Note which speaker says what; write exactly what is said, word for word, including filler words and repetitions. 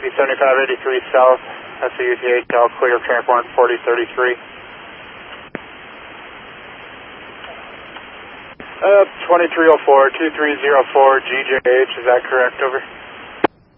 Speaker 1: Yankee seventy-five eighty-three South, S U T H L, clear tramp one forty thirty-three. Uh, twenty-three oh four, two three oh four, G J H, is that correct, over?